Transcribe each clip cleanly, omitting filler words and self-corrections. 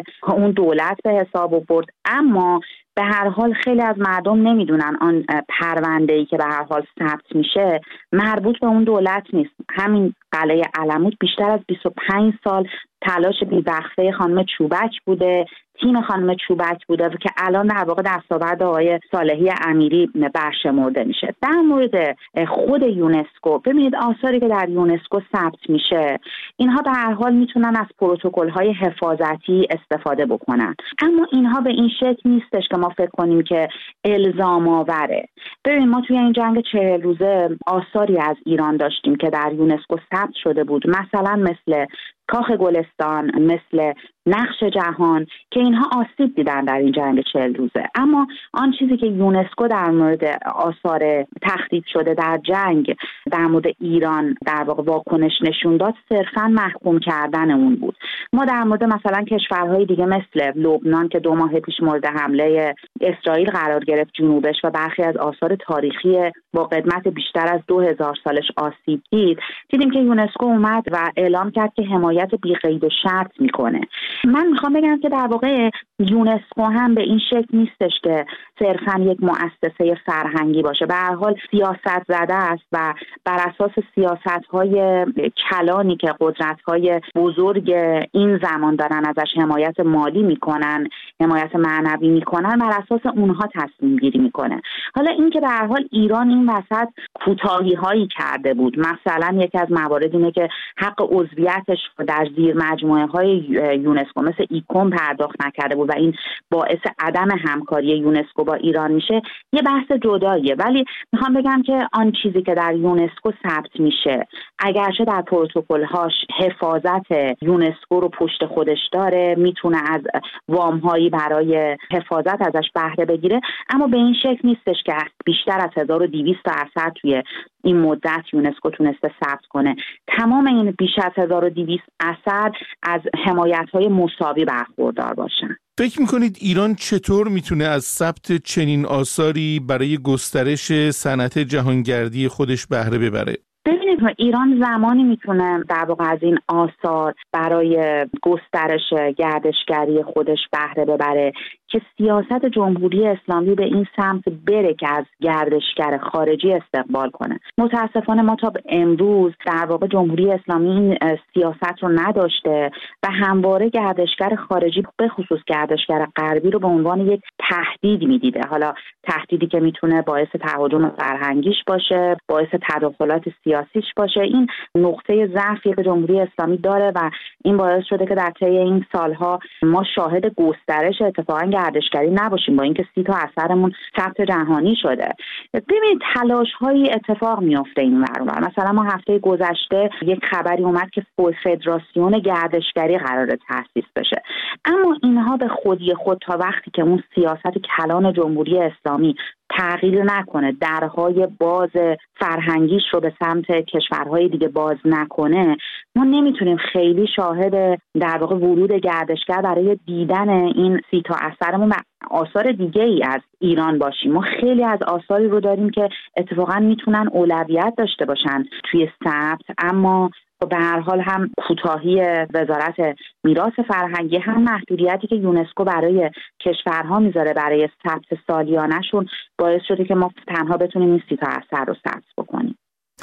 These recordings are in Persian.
اون دولت به حساب آورد. اما به هر حال خیلی از مردم نمیدونن آن پرونده‌ای که به هر حال ثبت میشه مربوط به اون دولت نیست. همین قلعه علمود بیشتر از 25 سال تلاش بی‌وقفه خانم چوبک بوده، تیم خانم چوبک بوده که الان در واقع دستاورد آقای صالحی امیری برشمرده میشه. در مورد خود یونسکو، ببینید آثاری که در یونسکو ثبت میشه اینها به هر حال میتونن از پروتکل‌های حفاظتی استفاده بکنن، اما اینها به این شکل نیستش که ما فکر کنیم که الزام آوره. ببین ما توی این جنگ 40 روزه آثاری از ایران داشتیم که در یونسکو ثبت شده بود، مثلا مثل کاخ گلستان، مثل نقش جهان که اینها آسیب دیدن در این جنگ 40 روزه. اما آن چیزی که یونسکو در مورد آثار تخریب شده در جنگ در مورد ایران در واقع واکنش نشون داد صرفاً محکوم کردن اون بود. ما در مورد مثلا کشورهای دیگه مثل لبنان که 2 ماه پیش مورد حمله اسرائیل قرار گرفت جنوبش و برخی از آثار تاریخی با قدمت بیشتر از 2000 سالش آسیب دیدیم که یونسکو اومد و اعلام کرد که حمایت بی قید و شرط میکنه. من میخوام بگم که در واقع یونسکو هم به این شکل نیستش که صرفاً یک مؤسسه فرهنگی باشه، به هر حال سیاست زده است و بر اساس سیاست‌های کلانی که قدرت‌های بزرگ این زمان دارن ازش حمایت مالی میکنن، حمایت معنوی میکنن، بر اساس اونها تصمیم گیری میکنه. حالا این که به هر حال ایران این وسط کوتاهی‌هایی کرده بود، مثلا یکی از موارد اینه که حق عضویتش در زیر مجموعه‌های یونسکو مثل ایکوم پرداخت نکرده بود و این باعث عدم همکاری یونسکو با ایران میشه، یه بحث جداییه. ولی میخوام بگم که آن چیزی که در یونسکو ثبت میشه اگرچه در پروتکل‌هاش حفاظت یونسکو رو پشت خودش داره، میتونه از وام‌هایی برای حفاظت ازش بهره بگیره، اما به این شکل نیستش که بیشتر از 1200 اثر توی این مدت یونسکو تونسته ثبت کنه. تمام این بیش از 1200 اثر از حمایت‌های مساوی برخوردار باشن. فکر میکنید ایران چطور میتونه از ثبت چنین آثاری برای گسترش صنعت جهانگردی خودش بهره ببره؟ ببینید ایران زمانی میتونه در واقع از این آثار برای گسترش گردشگری خودش بهره ببره که سیاست جمهوری اسلامی به این سمت بره که از گردشگر خارجی استقبال کنه. متاسفانه ما تا امروز در واقع جمهوری اسلامی این سیاست رو نداشته و همواره گردشگر خارجی به خصوص گردشگر غربی رو به عنوان یک تهدید میدیده. حالا تهدیدی که میتونه باعث تهاجم فرهنگیش باشه، باعث تداخلات سیاسیش باشه. این نقطه ضعفی که جمهوری اسلامی داره و این باعث شده که در طی این سالها ما شاهد گسترش اتفاقا گردشگری نباشیم، با اینکه 30 تا اثرمون ثبت جهانی شده. ببینید تلاش‌های اتفاق میفته این ور. مثلا ما هفته گذشته یک خبری اومد که فدراسیون گردشگری قراره تأسیس بشه، اما اینها به خودی خود تا وقتی که اون سیاست کلان جمهوری اسلامی تغییر نکنه، درهای باز فرهنگیش رو به سمت کشورهای دیگه باز نکنه، ما نمیتونیم خیلی شاهد در واقع ورود گردشگر برای دیدن این 30 تا اثرمون و آثار دیگه ای از ایران باشیم. ما خیلی از آثاری رو داریم که اتفاقا میتونن اولویت داشته باشن توی ثبت، اما به هر حال هم کوتاهی وزارت میراث فرهنگی هم محدودیتی که یونسکو برای کشورها میذاره برای ثبت سالیانه‌شون باعث شده که ما تنها بتونیم این 30 تا اثر رو ثبت بکنیم.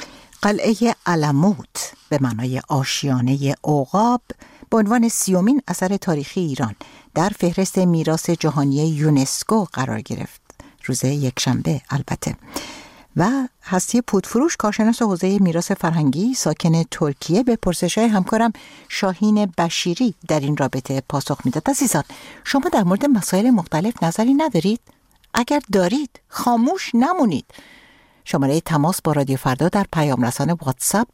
قلعه علمود به معنای آشیانه عقاب به عنوان 30مین اثر تاریخی ایران در فهرست میراث جهانی یونسکو قرار گرفت، روز یکشنبه البته. و هستی پودفروش، کارشناس حوزه میراث فرهنگی ساکن ترکیه، به پرسش‌های همکارم شاهین بشیری در این رابطه پاسخ میداد. عزیزان، شما در مورد مسائل مختلف نظری ندارید؟ اگر دارید خاموش نمونید. شماره تماس با رادیو فردا در پیام رسان واتساپ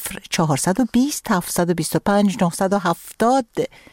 20420 725 970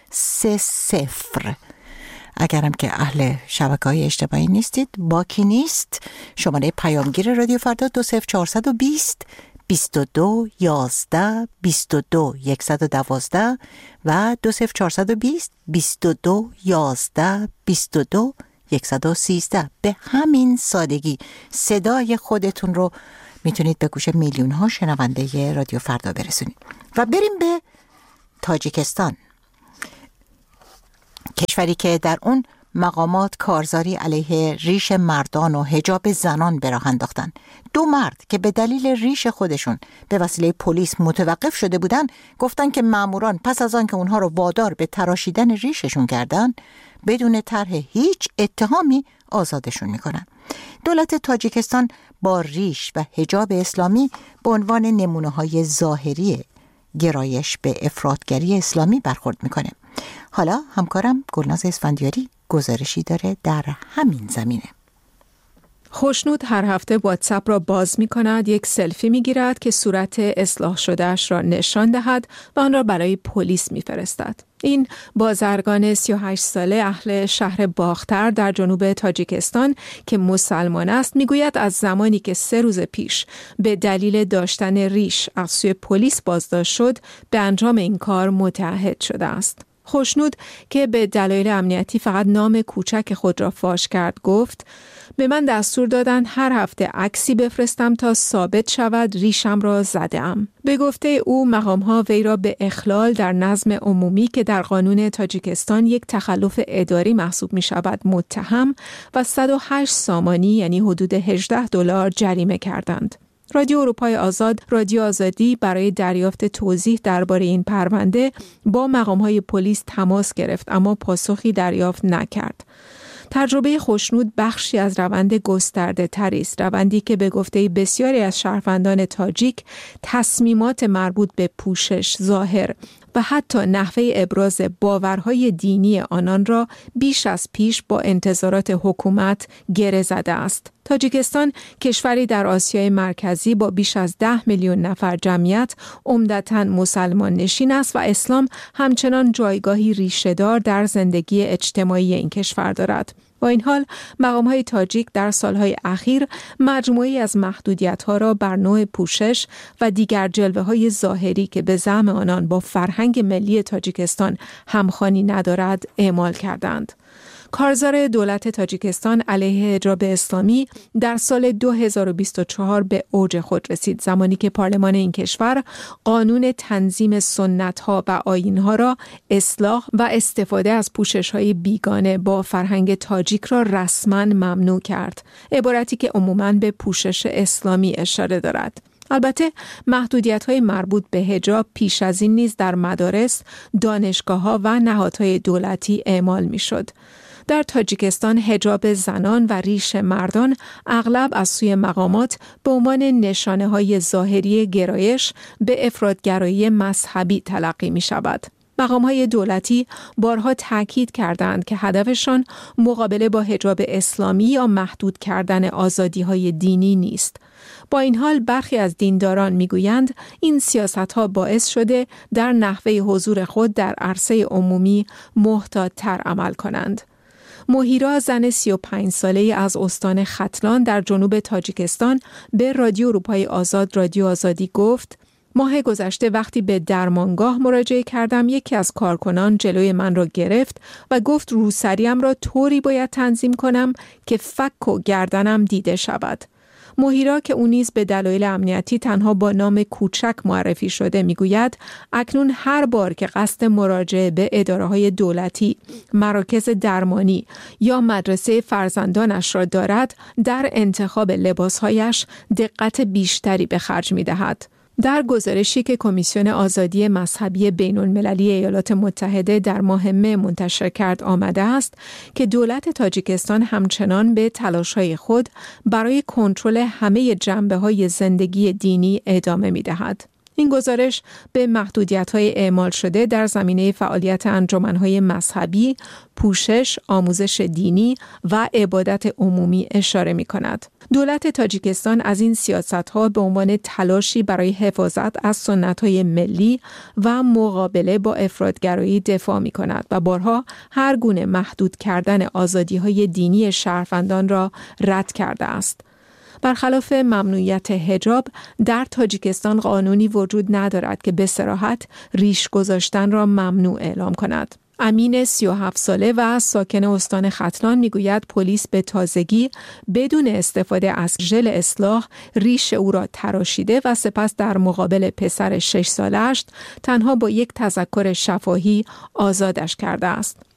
30. اگرم که اهل شبکه‌های اجتماعی نیستید، باکی نیست، شماره پیامگیر رادیو فردا 20420 22 11 22 112 و 20420 22 11 22 113. به همین سادگی صدای خودتون رو میتونید به گوش میلیون ها شنونده رادیو فردا برسونید. و بریم به تاجیکستان. کشوری که در اون مقامات کارزاری علیه ریش مردان و حجاب زنان به راه انداختن. 2 مرد که به دلیل ریش خودشون به وسیله پلیس متوقف شده بودن گفتن که ماموران پس از آن که اونها رو وادار به تراشیدن ریششون کردن بدون طرح هیچ اتهامی آزادشون میکنن. دولت تاجیکستان با ریش و حجاب اسلامی به عنوان نمونه‌های ظاهری گرایش به افراطگری اسلامی برخورد میکنه. حالا همکارم گلناز اسفندیاری گزارشی داره در همین زمینه. خوشنود هر هفته واتساپ را باز می کند، یک سلفی می گیرد که صورت اصلاح شدهش را نشان دهد و آن را برای پلیس می فرستد. این بازرگان 38 ساله اهل شهر باختر در جنوب تاجیکستان که مسلمان است می گوید از زمانی که 3 روز پیش به دلیل داشتن ریش از سوی پلیس بازداشت شد به انجام این کار متعهد شده است. خوشنود که به دلایل امنیتی فقط نام کوچک خود را فاش کرد گفت به من دستور دادن هر هفته عکسی بفرستم تا ثابت شود ریشم را زده‌ام. به گفته او مقام‌ها وی را به اخلال در نظم عمومی که در قانون تاجیکستان یک تخلف اداری محسوب می شود متهم و 108 سامانی یعنی حدود $18 جریمه کردند. رادیو اروپای آزاد، رادیو آزادی برای دریافت توضیح درباره این پرونده با مقام‌های پلیس تماس گرفت اما پاسخی دریافت نکرد. تجربه خوشنود بخشی از روند گسترده تری است، روندی که به گفته بسیاری از شهروندان تاجیک تصمیمات مربوط به پوشش، ظاهر و حتی نحوه ابراز باورهای دینی آنان را بیش از پیش با انتظارات حکومت گره زده است. تاجیکستان کشوری در آسیای مرکزی با بیش از 10 میلیون نفر جمعیت عمدتاً مسلمان نشین است و اسلام همچنان جایگاهی ریشه‌دار در زندگی اجتماعی این کشور دارد. با این حال مقام‌های تاجیک در سالهای اخیر مجموعه‌ای از محدودیت‌ها را بر نوع پوشش و دیگر جلوه‌های ظاهری که به زعم آنان با فرهنگ ملی تاجیکستان همخوانی ندارد اعمال کردند. کارزار دولت تاجیکستان علیه حجاب اسلامی در سال 2024 به اوج خود رسید، زمانی که پارلمان این کشور قانون تنظیم سنت‌ها و آیین‌ها را اصلاح و استفاده از پوشش‌های بیگانه با فرهنگ تاجیک را رسما ممنوع کرد، عبارتی که عموماً به پوشش اسلامی اشاره دارد. البته محدودیت‌های مربوط به حجاب پیش از این نیز در مدارس، دانشگاه‌ها و نهادهای دولتی اعمال می‌شد. در تاجیکستان حجاب زنان و ریش مردان اغلب از سوی مقامات به عنوان نشانه‌های ظاهری گرایش به افراطگرایی مذهبی تلقی می‌شود. مقام‌های دولتی بارها تاکید کردند که هدفشان مقابله با حجاب اسلامی یا محدود کردن آزادی‌های دینی نیست. با این حال برخی از دینداران میگویند این سیاست‌ها باعث شده در نحوه حضور خود در عرصه عمومی محتاط‌تر عمل کنند. مهیرا زن 35 ساله‌ای از استان ختلان در جنوب تاجیکستان به رادیو اروپای آزاد رادیو آزادی گفت ماه گذشته وقتی به درمانگاه مراجعه کردم یکی از کارکنان جلوی من را گرفت و گفت روسریم را طوری باید تنظیم کنم که فک و گردنم دیده شود. مهیرا که او نیز به دلایل امنیتی تنها با نام کوچک معرفی شده میگوید اکنون هر بار که قصد مراجعه به اداره‌های دولتی، مراکز درمانی یا مدرسه فرزندانش را دارد در انتخاب لباسهایش دقت بیشتری به خرج می‌دهد. در گزارشی که کمیسیون آزادی مذهبی بین‌المللی ایالات متحده در ماه مه منتشر کرد آمده است که دولت تاجیکستان همچنان به تلاش‌های خود برای کنترل همه جنبه‌های زندگی دینی ادامه می‌دهد. این گزارش به محدودیت‌های اعمال شده در زمینه فعالیت انجمن‌های مذهبی، پوشش، آموزش دینی و عبادت عمومی اشاره می‌کند. دولت تاجیکستان از این سیاست‌ها به عنوان تلاشی برای حفاظت از سنت‌های ملی و مقابله با افراطگرایی دفاع می‌کند و بارها هر گونه محدود کردن آزادی‌های دینی شهروندان را رد کرده است. برخلاف ممنوعیت حجاب در تاجیکستان قانونی وجود ندارد که به صراحت ریش گذاشتن را ممنوع اعلام کند. امین 37 ساله و ساکن استان ختلان میگوید پلیس به تازگی بدون استفاده از ژل اصلاح ریش او را تراشیده و سپس در مقابل پسر 6 سالش تنها با یک تذکر شفاهی آزادش کرده است.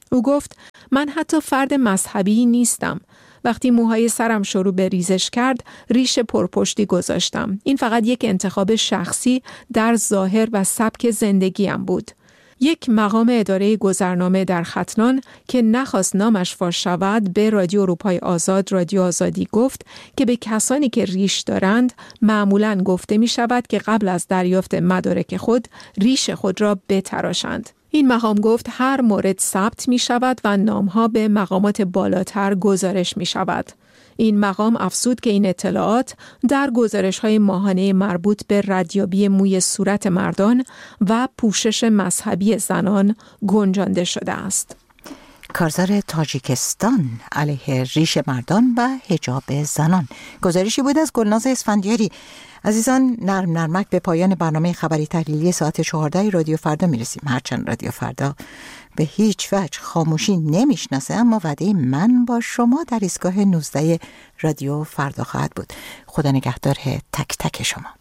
او گفت من حتی فرد مذهبی نیستم. وقتی موهای سرم شروع به ریزش کرد، ریش پرپشتی گذاشتم. این فقط یک انتخاب شخصی در ظاهر و سبک زندگیم بود. یک مقام اداره گذرنامه در ختنان که نخواست نامش فاش شود به رادیو اروپای آزاد، رادیو آزادی گفت که به کسانی که ریش دارند معمولاً گفته می شود که قبل از دریافت مدارک خود ریش خود را بتراشند. این مقام گفت هر مورد ثبت می شود و نامها به مقامات بالاتر گزارش می شود. این مقام افزود که این اطلاعات در گزارش‌های ماهانه مربوط به ردیابی موی صورت مردان و پوشش مذهبی زنان گنجانده شده است. کارزار تاجیکستان علیه ریش مردان و حجاب زنان. گزارشی بود از گلناز اسفندیاری. عزیزان، نرم نرمک به پایان برنامه خبری تحلیلی ساعت 14 رادیو فردا میرسیم. هرچند رادیو فردا به هیچ وجه خاموشی نمیشناسه، اما وعده من با شما در ایستگاه 19 رادیو فردا خواهد بود. خدا نگهدار تک تک شما.